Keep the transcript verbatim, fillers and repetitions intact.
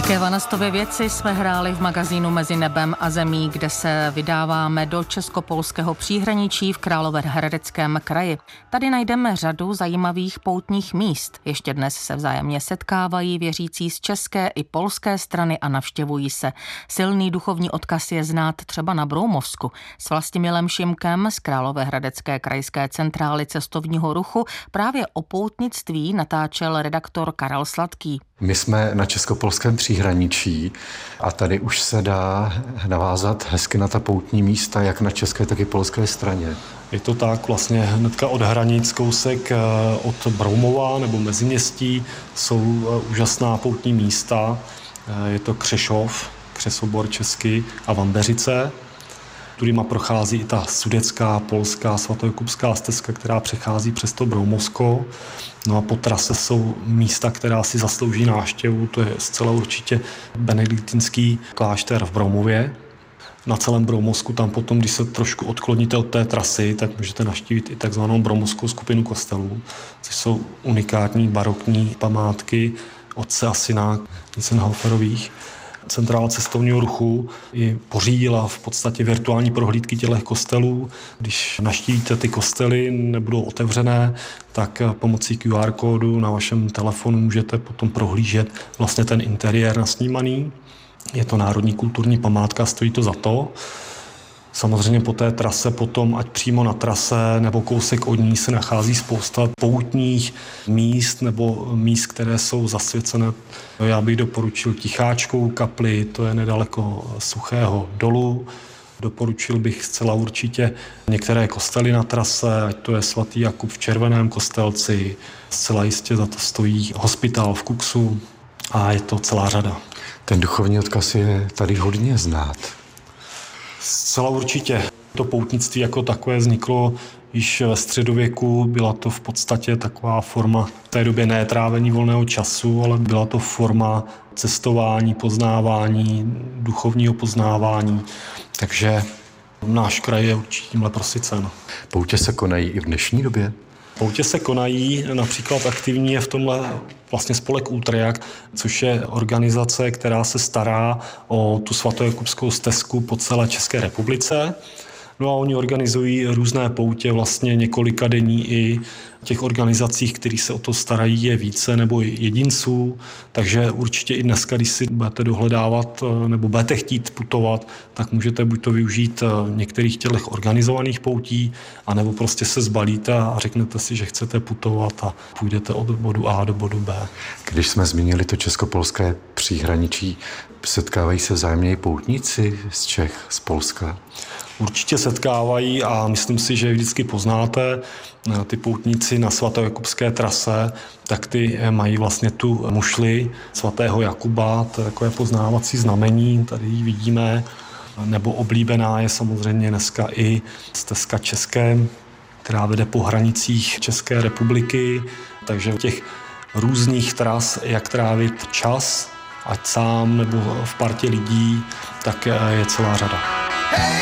Také Vanastovy věci jsme hráli v magazínu Mezi nebem a zemí, kde se vydáváme do česko-polského příhraničí v Královéhradeckém kraji. Tady najdeme řadu zajímavých poutních míst. Ještě dnes se vzájemně setkávají věřící z české i polské strany a navštěvují se. Silný duchovní odkaz je znát třeba na Broumovsku. S Vlastimilem Šimkem z Královéhradecké krajské centrály cestovního ruchu právě o poutnictví natáčel redaktor Karel Sladký. My jsme na česko-polském příhraničí a tady už se dá navázat hezky na ta poutní místa, jak na české, tak i polské straně. Je to tak, vlastně hnedka od hranic kousek od Broumova nebo Meziměstí jsou úžasná poutní místa. Je to Křešov, Křesobor česky a Vambeřice, kterýma prochází i ta sudecká, polská, svatojakubská stezka, která přechází přes to Broumovsko. No a po trase jsou místa, která si zaslouží návštěvu, to je zcela určitě benediktinský klášter v Broumově. Na celém Broumovsku tam potom, když se trošku odkloníte od té trasy, tak můžete navštívit i takzvanou broumovskou skupinu kostelů, což jsou unikátní barokní památky otce a syna Nicenhoferových. Centrála cestovního ruchu i pořídila v podstatě virtuální prohlídky těchto kostelů. Když navštívíte ty kostely, nebudou otevřené, tak pomocí Q R kódu na vašem telefonu můžete potom prohlížet vlastně ten interiér nasnímaný. Je to národní kulturní památka, stojí to za to. Samozřejmě po té trase potom, ať přímo na trase nebo kousek od ní se nachází spousta poutních míst nebo míst, které jsou zasvěcené. Já bych doporučil Ticháčkovou kapli, to je nedaleko Suchého dolu. Doporučil bych zcela určitě některé kostely na trase, ať to je svatý Jakub v Červeném Kostelci, zcela jistě za to stojí hospitál v Kuksu a je to celá řada. Ten duchovní odkaz je tady hodně znát. Zcela určitě. To poutnictví jako takové vzniklo již ve středověku. Byla to v podstatě taková forma v té době ne trávení volného času, ale byla to forma cestování, poznávání, duchovního poznávání. Takže náš kraj je určitě tímhle prosycen. Poutě se konají i v dnešní době? Poutě se konají, například aktivní je v tomhle vlastně spolek Útrejak, což je organizace, která se stará o tu svatojakubskou stezku po celé České republice. No a oni organizují různé poutě, vlastně několika denní i těch organizacích, které se o to starají, je více nebo jedinců. Takže určitě i dneska, když si budete dohledávat nebo budete chtít putovat, tak můžete buď to využít některých těch organizovaných poutí, anebo prostě se zbalíte a řeknete si, že chcete putovat a půjdete od bodu A do bodu B. Když jsme zmínili to česko-polské příhraničí, setkávají se vzájemně i poutníci z Čech, z Polska? Určitě setkávají a myslím si, že vždycky poznáte. Ty poutníci na svatojakubské trase, tak ty mají vlastně tu mušli svatého Jakuba, to je takové poznávací znamení, tady ji vidíme, nebo oblíbená je samozřejmě dneska i stezka České, která vede po hranicích České republiky, takže těch různých tras, jak trávit čas, ať sám nebo v partě lidí, tak je celá řada.